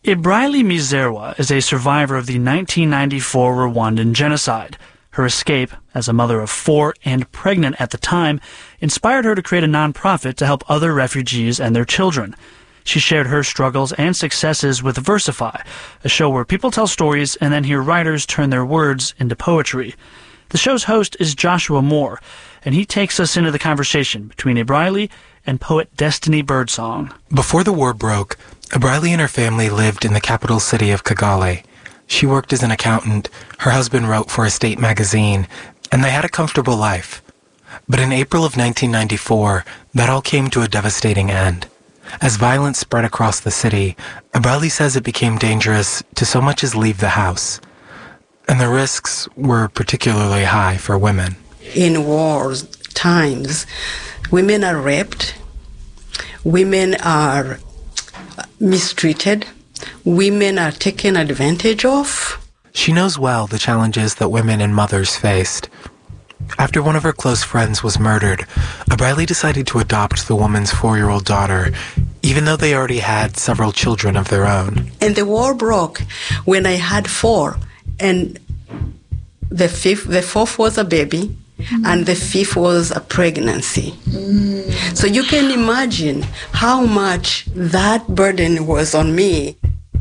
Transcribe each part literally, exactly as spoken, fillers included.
Ibraili Mizerwa is a survivor of the nineteen ninety-four Rwandan genocide. Her escape, as a mother of four and pregnant at the time, inspired her to create a nonprofit to help other refugees and their children. She shared her struggles and successes with Versify, a show where people tell stories and then hear writers turn their words into poetry. The show's host is Joshua Moore, and he takes us into the conversation between Ibraili and poet Destiny Birdsong. Before the war broke, Ibraili and her family lived in the capital city of Kigali. She worked as an accountant, her husband wrote for a state magazine, and they had a comfortable life. But in April of nineteen ninety-four, that all came to a devastating end. As violence spread across the city, Ibraili says it became dangerous to so much as leave the house. And the risks were particularly high for women. In war times, women are raped, women are mistreated, women are taken advantage of. She knows well the challenges that women and mothers faced. After one of her close friends was murdered, Ibraili decided to adopt the woman's four-year-old daughter, even though they already had several children of their own. And the war broke when I had four, and the fifth, the fourth was a baby, mm. and the fifth was a pregnancy. Mm. So you can imagine how much that burden was on me.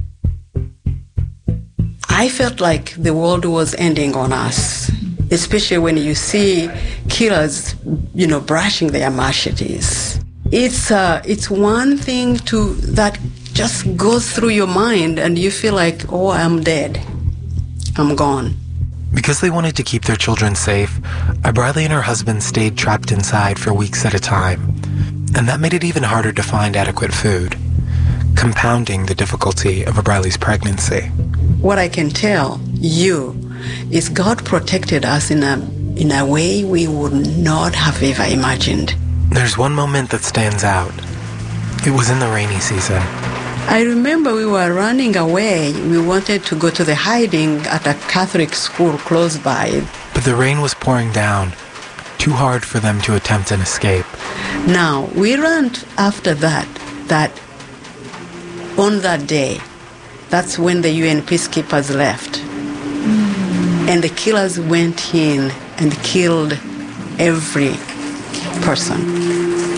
I felt like the world was ending on us, especially when you see killers, you know, brushing their machetes. It's uh, it's one thing to that just goes through your mind, and you feel like, oh, I'm dead, I'm gone. Because they wanted to keep their children safe, Ibraili and her husband stayed trapped inside for weeks at a time, and that made it even harder to find adequate food, compounding the difficulty of Ibraili's pregnancy. What I can tell you is God protected us in a in a way we would not have ever imagined. There's one moment that stands out. It was in the rainy season. I remember we were running away. We wanted to go to the hiding at a Catholic school close by. But the rain was pouring down, too hard for them to attempt an escape. Now, we ran after that, that on that day, that's when the U N peacekeepers left. Mm. And the killers went in and killed every person.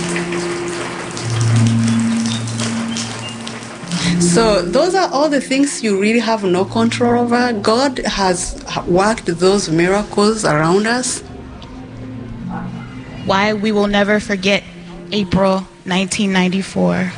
So those are all the things you really have no control over. God has worked those miracles around us. Why we will never forget April nineteen ninety-four.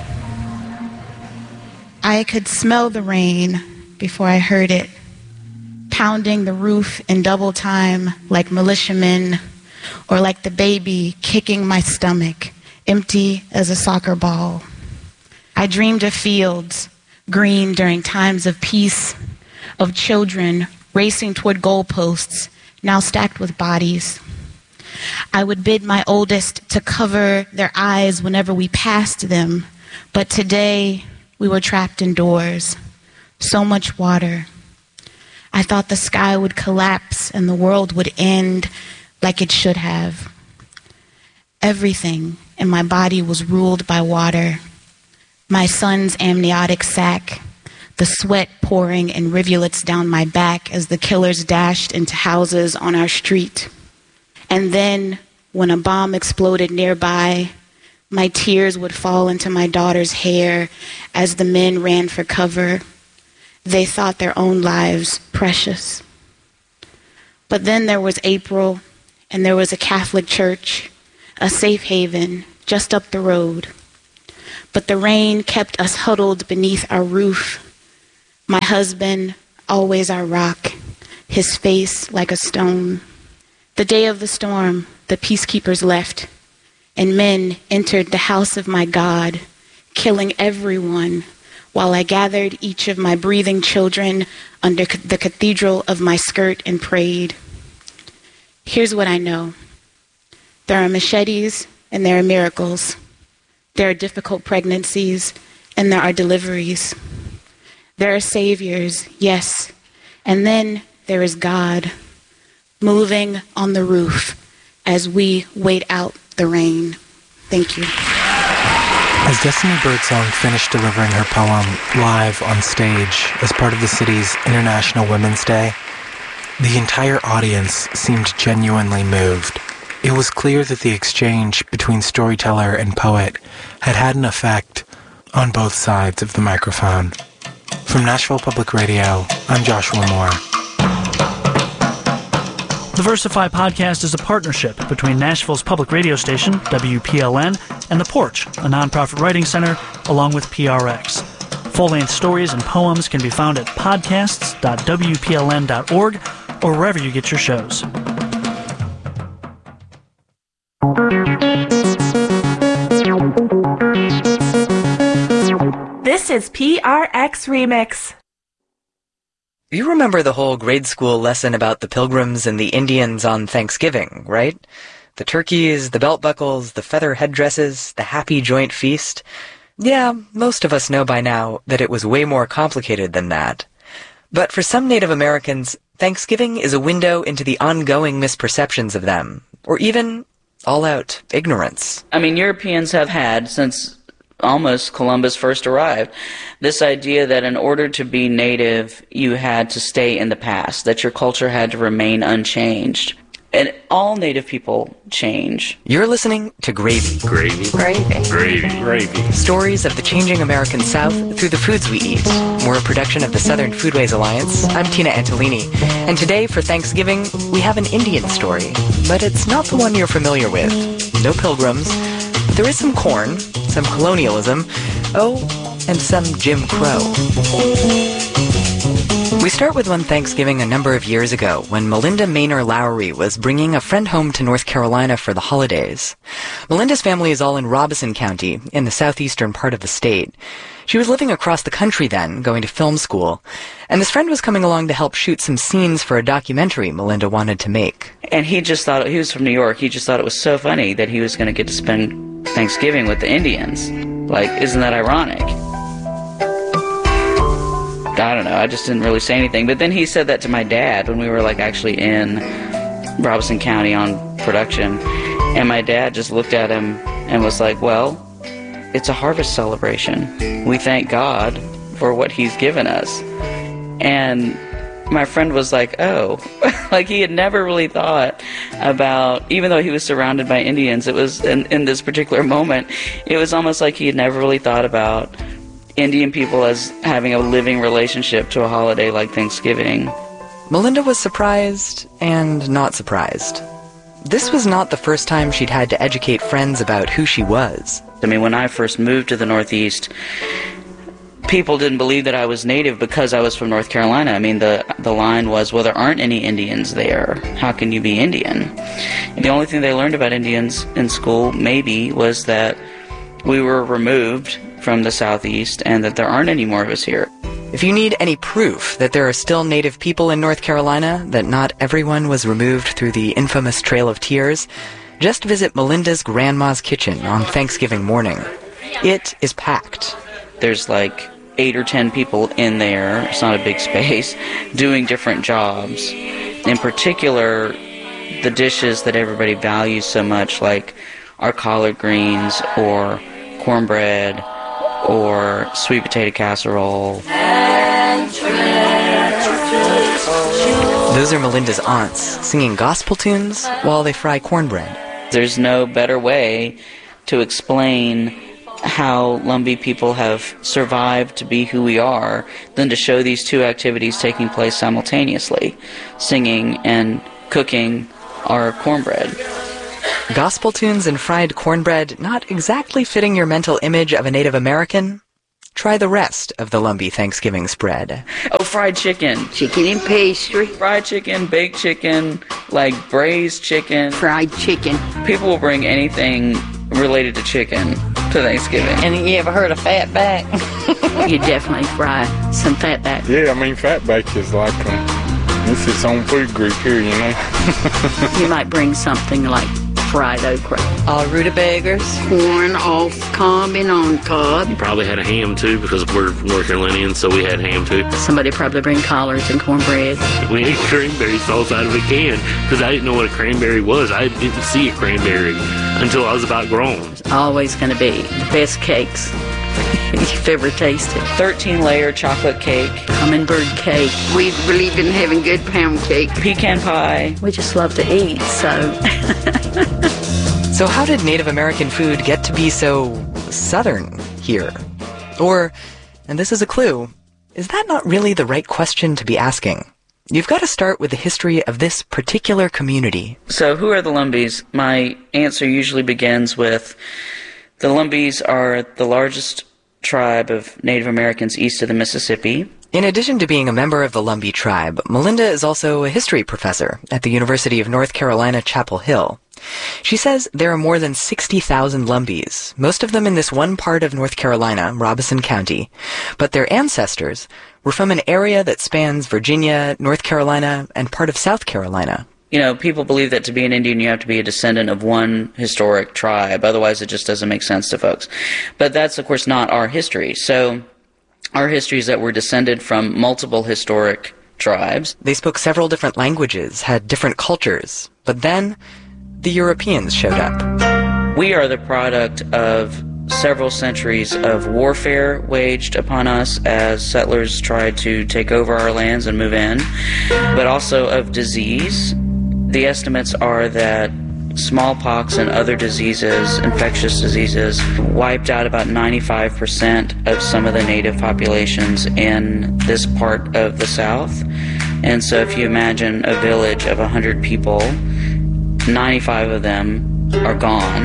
I could smell the rain before I heard it, pounding the roof in double time like militiamen, or like the baby kicking my stomach, empty as a soccer ball. I dreamed of fields, green during times of peace, of children racing toward goalposts, now stacked with bodies. I would bid my oldest to cover their eyes whenever we passed them, but today we were trapped indoors. So much water. I thought the sky would collapse and the world would end like it should have. Everything in my body was ruled by water. My son's amniotic sac, the sweat pouring in rivulets down my back as the killers dashed into houses on our street. And then, when a bomb exploded nearby, my tears would fall into my daughter's hair as the men ran for cover. They thought their own lives precious. But then there was April, and there was a Catholic church, a safe haven just up the road. But the rain kept us huddled beneath our roof. My husband, always our rock, his face like a stone. The day of the storm, the peacekeepers left, and men entered the house of my God, killing everyone, while I gathered each of my breathing children under the cathedral of my skirt and prayed. Here's what I know. There are machetes and there are miracles. There are difficult pregnancies, and there are deliveries. There are saviors, yes, and then there is God, moving on the roof as we wait out the rain. Thank you. As Destiny Birdsong finished delivering her poem live on stage as part of the city's International Women's Day, the entire audience seemed genuinely moved. It was clear that the exchange between storyteller and poet had had an effect on both sides of the microphone. From Nashville Public Radio, I'm Joshua Moore. The Versify podcast is a partnership between Nashville's public radio station, W P L N, and The Porch, a nonprofit writing center, along with P R X. Full-length stories and poems can be found at podcasts dot w p l n dot org or wherever you get your shows. This is P R X Remix. You remember the whole grade school lesson about the Pilgrims and the Indians on Thanksgiving, right? The turkeys, the belt buckles, the feather headdresses, the happy joint feast. Yeah, most of us know by now that it was way more complicated than that. But for some Native Americans, Thanksgiving is a window into the ongoing misperceptions of them, or even all-out ignorance. I mean, Europeans have had, since almost Columbus first arrived, this idea that in order to be native, you had to stay in the past, that your culture had to remain unchanged. And all native people change. You're listening to Gravy. Gravy. Gravy. Gravy. Gravy. Stories of the changing American South through the foods we eat. We're a production of the Southern Foodways Alliance. I'm Tina Antolini. And today, for Thanksgiving, we have an Indian story. But it's not the one you're familiar with. No pilgrims. There is some corn, some colonialism, oh, and some Jim Crow. We start with one Thanksgiving a number of years ago when Melinda Maynor Lowry was bringing a friend home to North Carolina for the holidays. Melinda's family is all in Robeson County, in the southeastern part of the state. She was living across the country then, going to film school, and this friend was coming along to help shoot some scenes for a documentary Melinda wanted to make. And he just thought, he was from New York, he just thought it was so funny that he was going to get to spend Thanksgiving with the Indians. Like, isn't that ironic? I don't know, I just didn't really say anything. But then he said that to my dad when we were, like, actually in Robeson County on production. And my dad just looked at him and was like, well, it's a harvest celebration. We thank God for what he's given us. And my friend was like, oh. Like, he had never really thought about, even though he was surrounded by Indians, it was, in, in this particular moment, it was almost like he had never really thought about Indian people as having a living relationship to a holiday like Thanksgiving. Melinda was surprised and not surprised. This was not the first time she'd had to educate friends about who she was. I mean, when I first moved to the Northeast, people didn't believe that I was native because I was from North Carolina. I mean, the the line was, well, there aren't any Indians there. How can you be Indian? And the only thing they learned about Indians in school, maybe, was that we were removed from the Southeast and that there aren't any more of us here. If you need any proof that there are still Native people in North Carolina, that not everyone was removed through the infamous Trail of Tears, just visit Melinda's grandma's kitchen on Thanksgiving morning. It is packed. There's like eight or ten people in there, it's not a big space, doing different jobs. In particular, the dishes that everybody values so much, like our collard greens or cornbread or sweet potato casserole. Those are Melinda's aunts, singing gospel tunes while they fry cornbread. There's no better way to explain how Lumbee people have survived to be who we are than to show these two activities taking place simultaneously, singing and cooking our cornbread. Gospel tunes and fried cornbread not exactly fitting your mental image of a Native American? Try the rest of the Lumbee Thanksgiving spread. Oh, fried chicken. Chicken and pastry. Fried chicken, baked chicken, like braised chicken. Fried chicken. People will bring anything related to chicken to Thanksgiving. And you ever heard of fatback? You definitely fry some fatback. Yeah, I mean, fatback is like, um, it's its own food group here, you know. You might bring something like fried okra. All rutabagas. Corn off cob and on cob. You probably had a ham too, because we're North Carolinians, so we had ham too. Somebody probably bring collards and cornbread. We ate cranberry sauce out of a can, because I didn't know what a cranberry was. I didn't see a cranberry until I was about grown. It's always going to be the best cakes you've ever tasted. thirteen layer chocolate cake. Hummingbird cake. We believe in having good pound cake. Pecan pie. We just love to eat, so... So how did Native American food get to be so southern here? Or, and this is a clue, is that not really the right question to be asking? You've got to start with the history of this particular community. So who are the Lumbees? My answer usually begins with, the Lumbees are the largest tribe of Native Americans east of the Mississippi. In addition to being a member of the Lumbee tribe, Melinda is also a history professor at the University of North Carolina, Chapel Hill. She says there are more than sixty thousand Lumbees, most of them in this one part of North Carolina, Robeson County, but their ancestors were from an area that spans Virginia, North Carolina, and part of South Carolina. You know, people believe that to be an Indian, you have to be a descendant of one historic tribe. Otherwise, it just doesn't make sense to folks. But that's, of course, not our history. So our history is that we're descended from multiple historic tribes. They spoke several different languages, had different cultures. But then the Europeans showed up. We are the product of several centuries of warfare waged upon us as settlers tried to take over our lands and move in, but also of disease. The estimates are that smallpox and other diseases, infectious diseases, wiped out about ninety-five percent of some of the native populations in this part of the South. And so if you imagine a village of one hundred people, ninety-five of them are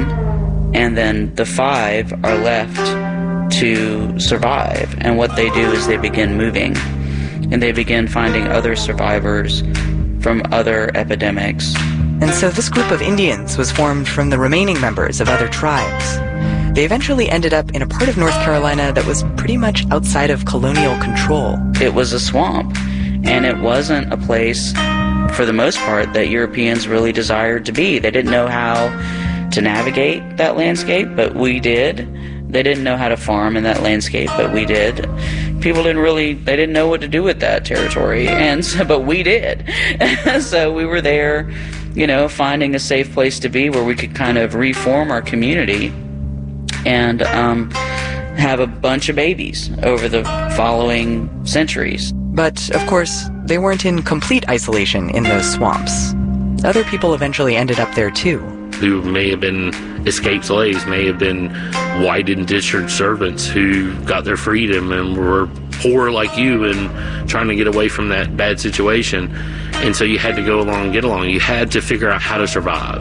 gone, and then the five are left to survive. And what they do is they begin moving, and they begin finding other survivors from other epidemics. And so this group of Indians was formed from the remaining members of other tribes. They eventually ended up in a part of North Carolina that was pretty much outside of colonial control. It was a swamp, and it wasn't a place, for the most part, that Europeans really desired to be. They didn't know how to navigate that landscape, but we did. They didn't know how to farm in that landscape, but we did. People didn't really, they didn't know what to do with that territory, and so, but we did. So we were there, you know, finding a safe place to be where we could kind of reform our community and um, have a bunch of babies over the following centuries. But, of course, they weren't in complete isolation in those swamps. Other people eventually ended up there, too. Who may have been escaped slaves, may have been white indentured servants who got their freedom and were poor like you and trying to get away from that bad situation. And so you had to go along and get along. You had to figure out how to survive.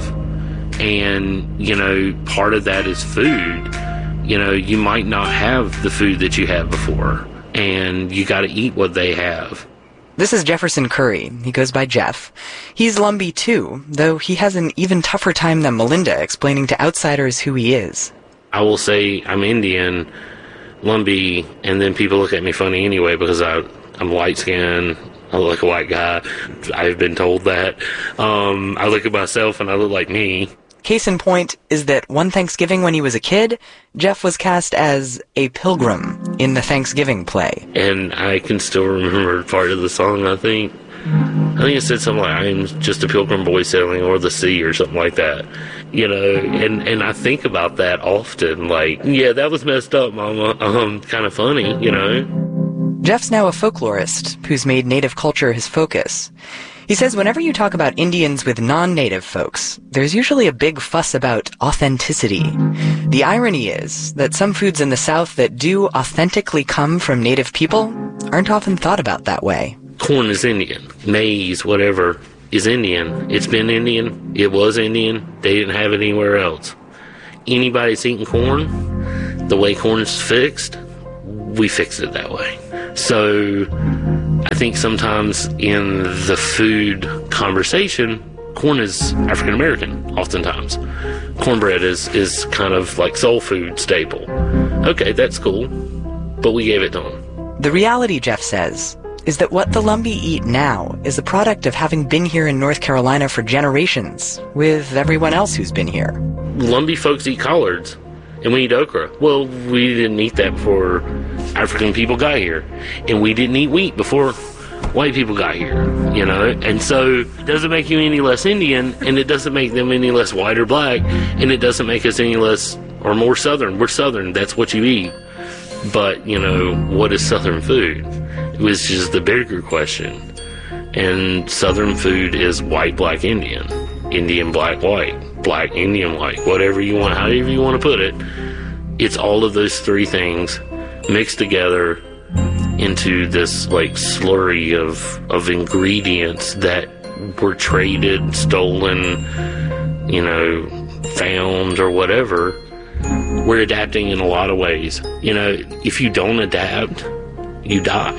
And, you know, part of that is food. You know, you might not have the food that you had before, and you got to eat what they have. This is Jefferson Curry. He goes by Jeff. He's Lumbee too, though he has an even tougher time than Melinda explaining to outsiders who he is. I will say I'm Indian, Lumbee, and then people look at me funny anyway because I, I'm light-skinned, I look like a white guy. I've been told that. Um, I look at myself and I look like me. Case in point is that one Thanksgiving when he was a kid, Jeff was cast as a pilgrim in the Thanksgiving play. And I can still remember part of the song, I think. I think it said something like, I'm just a pilgrim boy sailing o'er the sea or something like that. You know, and, and I think about that often, like, yeah, that was messed up, Mama. Um, kind of funny, you know. Jeff's now a folklorist who's made native culture his focus. He says whenever you talk about Indians with non-native folks, there's usually a big fuss about authenticity. The irony is that some foods in the South that do authentically come from native people aren't often thought about that way. Corn is Indian. Maize, whatever, is Indian. It's been Indian. It was Indian. They didn't have it anywhere else. Anybody that's eating corn, the way corn is fixed, we fixed it that way. So I think sometimes in the food conversation, corn is African American, oftentimes. Cornbread is, is kind of like soul food staple. Okay, that's cool, but we gave it to them. The reality, Jeff says, is that what the Lumbee eat now is the product of having been here in North Carolina for generations, with everyone else who's been here. Lumbee folks eat collards, and we eat okra. Well, we didn't eat that before African people got here, and we didn't eat wheat before white people got here, you know? And so it doesn't make you any less Indian, and it doesn't make them any less white or black, and it doesn't make us any less or more Southern. We're Southern, that's what you eat. But, you know, what is Southern food? Which is the bigger question. And Southern food is white, black, Indian. Indian, black, white. Black, Indian, white. Whatever you want, however you want to put it. It's all of those three things mixed together into this, like, slurry of, of ingredients that were traded, stolen, you know, found, or whatever. We're adapting in a lot of ways. You know, if you don't adapt, you die.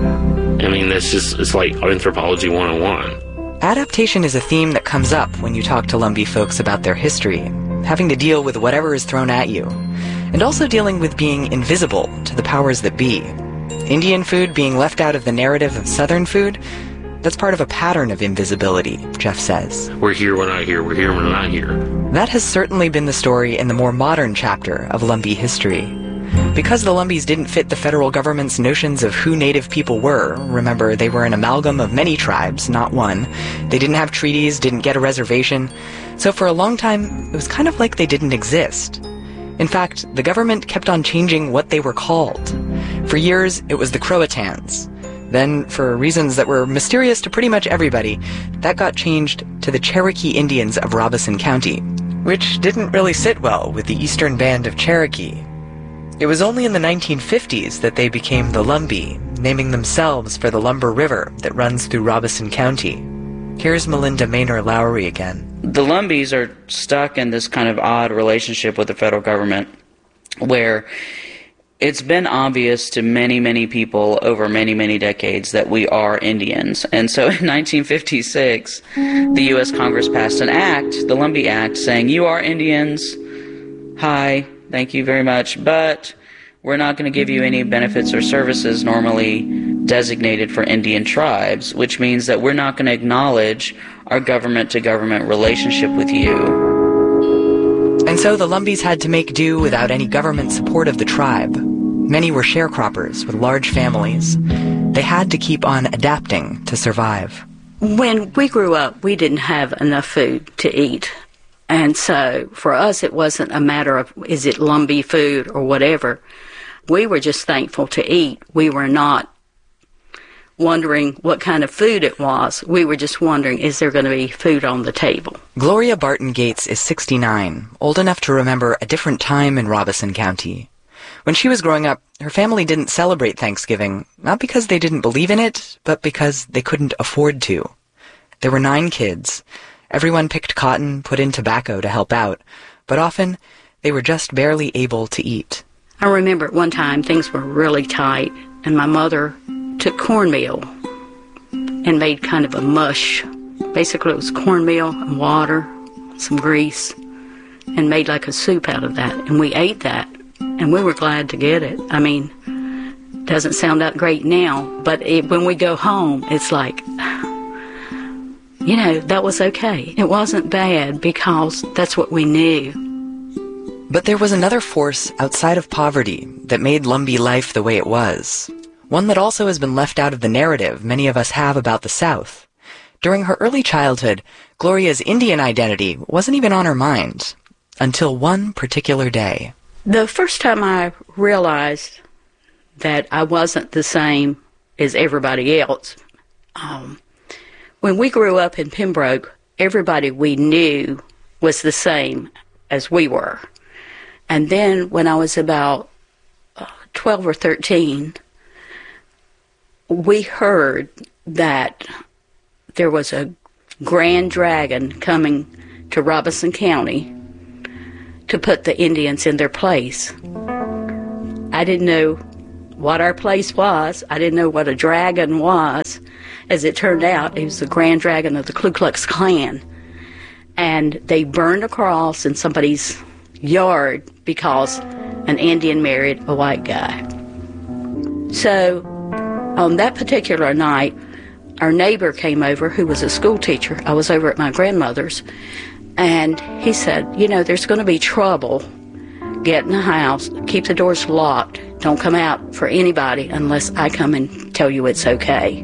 I mean, that's just, it's like anthropology one oh one. Adaptation is a theme that comes up when you talk to Lumbee folks about their history, having to deal with whatever is thrown at you, and also dealing with being invisible to the powers that be. Indian food being left out of the narrative of Southern food, that's part of a pattern of invisibility, Jeff says. We're here, we're not here, we're here, we're not here. That has certainly been the story in the more modern chapter of Lumbee history. Because the Lumbees didn't fit the federal government's notions of who Native people were, remember, they were an amalgam of many tribes, not one. They didn't have treaties, didn't get a reservation. So for a long time, it was kind of like they didn't exist. In fact, the government kept on changing what they were called. For years, it was the Croatans. Then, for reasons that were mysterious to pretty much everybody, that got changed to the Cherokee Indians of Robeson County, which didn't really sit well with the Eastern Band of Cherokee. It was only in the nineteen fifties that they became the Lumbee, naming themselves for the Lumber River that runs through Robeson County. Here's Melinda Maynor Lowry again. The Lumbees are stuck in this kind of odd relationship with the federal government where it's been obvious to many, many people over many, many decades that we are Indians. And so in nineteen fifty-six, the U S Congress passed an act, the Lumbee Act, saying, you are Indians, hi, thank you very much, but we're not going to give you any benefits or services normally designated for Indian tribes, which means that we're not going to acknowledge our government-to-government relationship with you. And so the Lumbees had to make do without any government support of the tribe. Many were sharecroppers with large families. They had to keep on adapting to survive. When we grew up, we didn't have enough food to eat. And so for us, it wasn't a matter of, is it Lumbee food or whatever. We were just thankful to eat. We were not wondering what kind of food it was. We were just wondering, is there going to be food on the table? Gloria Barton Gates is sixty-nine, old enough to remember a different time in Robeson County. When she was growing up, her family didn't celebrate Thanksgiving, not because they didn't believe in it, but because they couldn't afford to. There were nine kids. Everyone picked cotton, put in tobacco to help out, but often they were just barely able to eat. I remember at one time things were really tight, and my mother took cornmeal and made kind of a mush. Basically, it was cornmeal and water, some grease, and made like a soup out of that. And we ate that, and we were glad to get it. I mean, it doesn't sound that great now, but it, when we go home, it's like, you know, that was okay. It wasn't bad because that's what we knew. But there was another force outside of poverty that made Lumbee life the way it was. One that also has been left out of the narrative many of us have about the South. During her early childhood, Gloria's Indian identity wasn't even on her mind, until one particular day. The first time I realized that I wasn't the same as everybody else, um, when we grew up in Pembroke, everybody we knew was the same as we were. And then when I was about uh, twelve or thirteen, we heard that there was a grand dragon coming to Robeson County to put the Indians in their place. I didn't know what our place was. I didn't know what a dragon was. As it turned out, it was the grand dragon of the Ku Klux Klan. And they burned a cross in somebody's yard because an Indian married a white guy. So On that particular night, our neighbor came over who was a school teacher. I was over at my grandmother's, and he said, you know, there's going to be trouble. Get in the house, keep the doors locked, don't come out for anybody unless I come and tell you it's okay.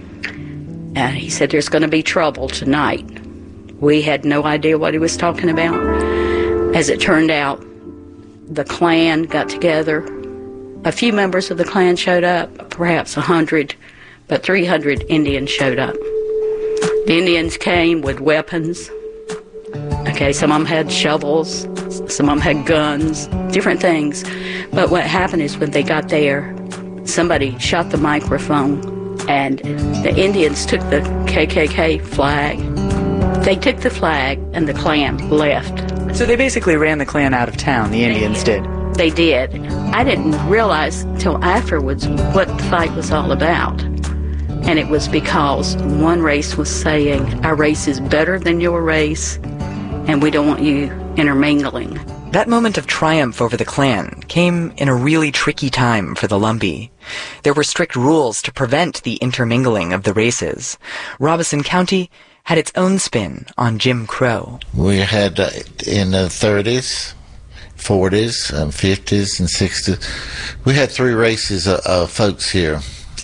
And he said, there's going to be trouble tonight. We had no idea what he was talking about. As it turned out, the Klan got together. A few members of the Klan showed up, perhaps a hundred, but three hundred Indians showed up. The Indians came with weapons. Okay, some of them had shovels, some of them had guns, different things. But what happened is when they got there, somebody shot the microphone, and the Indians took the K K K flag. They took the flag, and the Klan left. So they basically ran the Klan out of town, the Indians did. They did. I didn't realize till afterwards what the fight was all about. And it was because one race was saying, our race is better than your race, and we don't want you intermingling. That moment of triumph over the Klan came in a really tricky time for the Lumbee. There were strict rules to prevent the intermingling of the races. Robeson County had its own spin on Jim Crow. We had, uh, in the thirties, forties, um, fifties, and sixties, we had three races of, of folks here.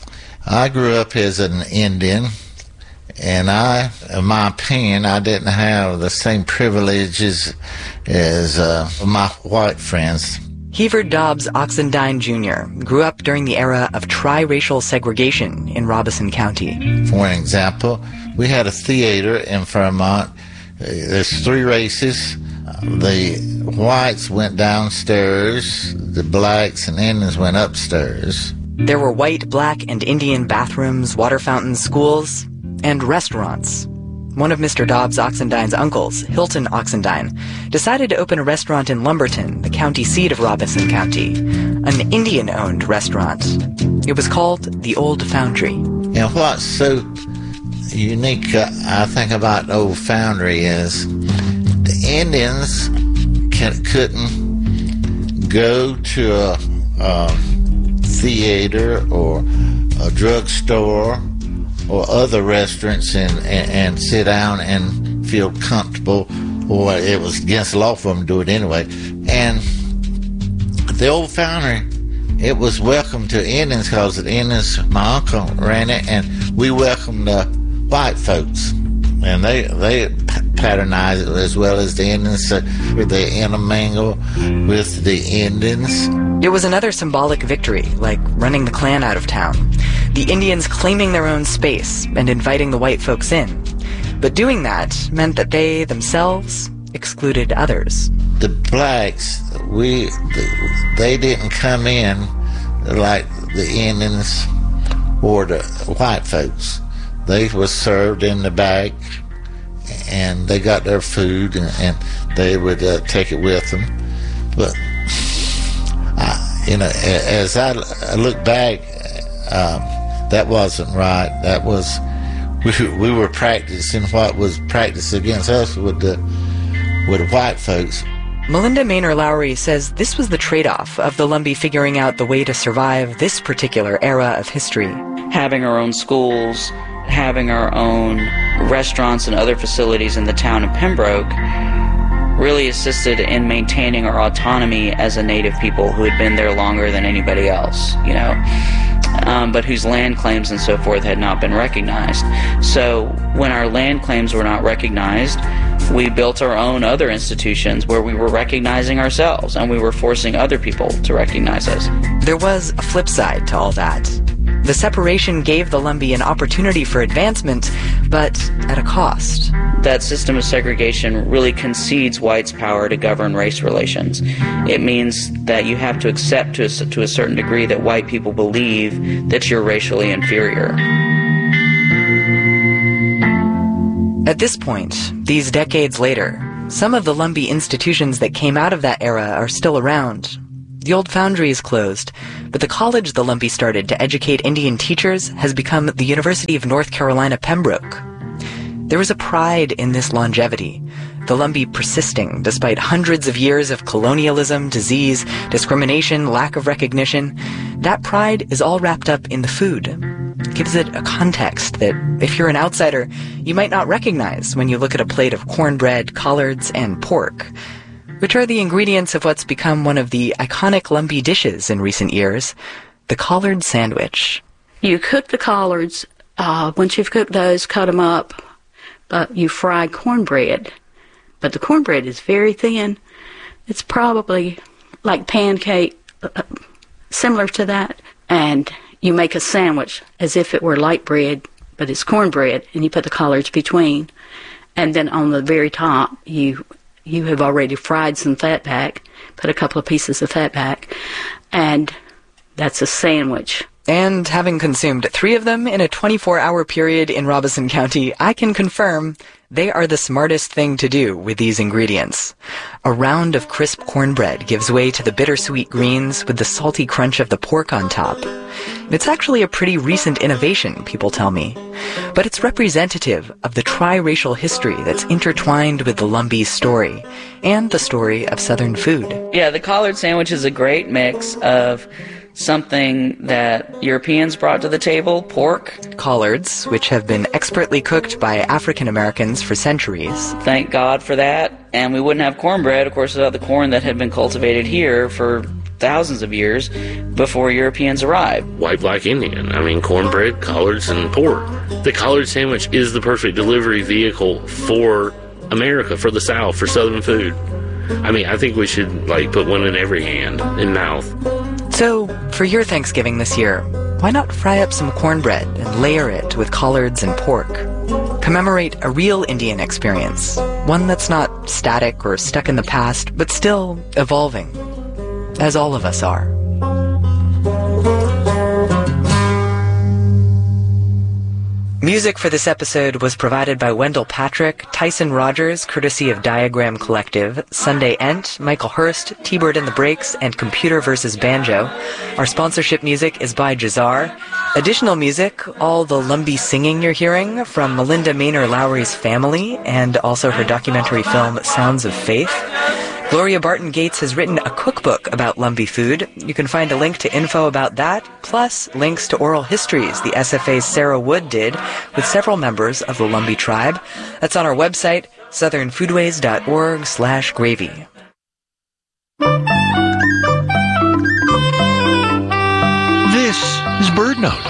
I grew up as an Indian, and I, in my opinion, I didn't have the same privileges as uh, my white friends. Heaver Dobbs Oxendine Junior grew up during the era of tri-racial segregation in Robeson County. For an example, we had a theater in Fairmont. There's three races. The whites went downstairs, the blacks and Indians went upstairs. There were white, black, and Indian bathrooms, water fountains, schools, and restaurants. One of Mister Dobbs Oxendine's uncles, Hilton Oxendine, decided to open a restaurant in Lumberton, the county seat of Robeson County, an Indian-owned restaurant. It was called the Old Foundry. And what's so unique, uh, I think, about the Old Foundry is the Indians can, couldn't go to a, a theater or a drugstore or other restaurants and, and, and sit down and feel comfortable, or it was against the law for them to do it anyway. And the Old Foundry, it was welcome to Indians because the Indians, my uncle ran it, and we welcomed the white folks. And they they patronized it as well as the Indians. So they intermingle with the Indians. It was another symbolic victory, like running the Klan out of town. The Indians claiming their own space and inviting the white folks in. But doing that meant that they themselves excluded others. The blacks, we they didn't come in like the Indians or the white folks. They were served in the back, and they got their food, and, and they would uh, take it with them. But, I, you know, as I, I look back, um, that wasn't right. That was, we, we were practicing what was practiced against us with the, with the white folks. Melinda Maynor Lowry says this was the trade-off of the Lumbee figuring out the way to survive this particular era of history. Having our own schools, having our own restaurants and other facilities in the town of Pembroke really assisted in maintaining our autonomy as a native people who had been there longer than anybody else, you know, um, but whose land claims and so forth had not been recognized. So when our land claims were not recognized, we built our own other institutions where we were recognizing ourselves, and we were forcing other people to recognize us. There was a flip side to all that. The separation gave the Lumbee an opportunity for advancement, but at a cost. That system of segregation really concedes whites' power to govern race relations. It means that you have to accept to a, to a certain degree that white people believe that you're racially inferior. At this point, these decades later, some of the Lumbee institutions that came out of that era are still around. The Old Foundry is closed, but the college the Lumbee started to educate Indian teachers has become the University of North Carolina, Pembroke. There is a pride in this longevity, the Lumbee persisting despite hundreds of years of colonialism, disease, discrimination, lack of recognition, that pride is all wrapped up in the food. It gives it a context that, if you're an outsider, you might not recognize when you look at a plate of cornbread, collards, and pork, which are the ingredients of what's become one of the iconic Lumbee dishes in recent years, the collard sandwich. You cook the collards. Uh, once you've cooked those, cut them up. But you fry cornbread. But the cornbread is very thin. It's probably like pancake, uh, similar to that. And you make a sandwich as if it were light bread, but it's cornbread, and you put the collards between. And then on the very top, you you have already fried some fat back, put a couple of pieces of fat back, and that's a sandwich. And having consumed three of them in a twenty-four hour period in Robeson County, I can confirm they are the smartest thing to do with these ingredients. A round of crisp cornbread gives way to the bittersweet greens with the salty crunch of the pork on top. It's actually a pretty recent innovation, people tell me, but it's representative of the tri-racial history that's intertwined with the Lumbee story and the story of Southern food. Yeah, the collard sandwich is a great mix of something that Europeans brought to the table, pork. Collards, which have been expertly cooked by African Americans for centuries. Thank God for that. And we wouldn't have cornbread, of course, without the corn that had been cultivated here for thousands of years before Europeans arrived. White Black Indian. I mean, cornbread, collards, and pork. The collard sandwich is the perfect delivery vehicle for America, for the South, for Southern food. I mean, I think we should, like, put one in every hand and mouth. So, for your Thanksgiving this year, why not fry up some cornbread and layer it with collards and pork? Commemorate a real Indian experience, one that's not static or stuck in the past, but still evolving, as all of us are. Music for this episode was provided by Wendell Patrick, Tyson Rogers, courtesy of Diagram Collective, Sunday Ent, Michael Hurst, T-Bird and the Breaks, and Computer versus Banjo. Our sponsorship music is by Jazar. Additional music, all the Lumbee singing you're hearing, from Melinda Maynor Lowry's family, and also her documentary film Sounds of Faith. Gloria Barton Gates has written a cookbook about Lumbee food. You can find a link to info about that, plus links to oral histories the S F A's Sarah Wood did with several members of the Lumbee tribe. That's on our website, southernfoodways.org slash gravy. This is BirdNote.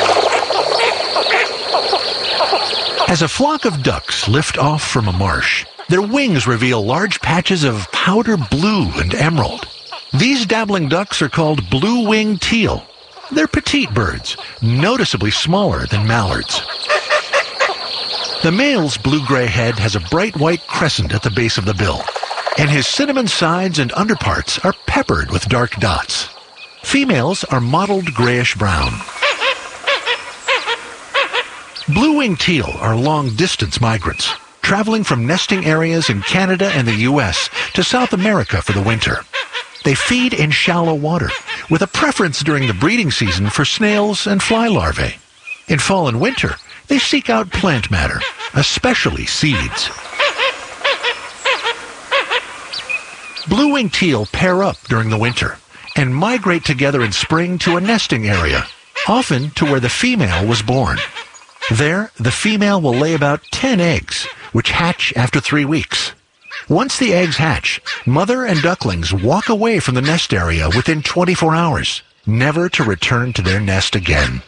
As a flock of ducks lift off from a marsh, their wings reveal large patches of powder blue and emerald. These dabbling ducks are called blue-winged teal. They're petite birds, noticeably smaller than mallards. The male's blue-gray head has a bright white crescent at the base of the bill, and his cinnamon sides and underparts are peppered with dark dots. Females are mottled grayish-brown. Blue-winged teal are long-distance migrants, traveling from nesting areas in Canada and the U S to South America for the winter. They feed in shallow water, with a preference during the breeding season for snails and fly larvae. In fall and winter, they seek out plant matter, especially seeds. Blue-winged teal pair up during the winter and migrate together in spring to a nesting area, often to where the female was born. There, the female will lay about ten eggs, which hatch after three weeks. Once the eggs hatch, mother and ducklings walk away from the nest area within twenty-four hours, never to return to their nest again.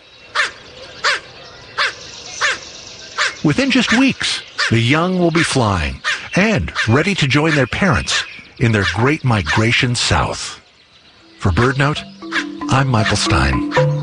Within just weeks, the young will be flying and ready to join their parents in their great migration south. For BirdNote, I'm Michael Stein.